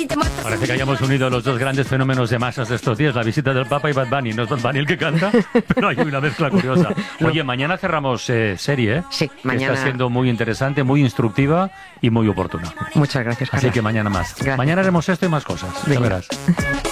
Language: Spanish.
Parece que hayamos unido los dos grandes fenómenos de masas de estos días, la visita del Papa y Bad Bunny. No es Bad Bunny el que canta, pero hay una mezcla curiosa. Oye, mañana cerramos serie, ¿eh? Sí, que mañana. está siendo muy interesante, muy instructiva y muy oportuna. Muchas gracias, Carlos. Así que mañana más. Gracias. Mañana haremos esto y más cosas, ya Venga. verás.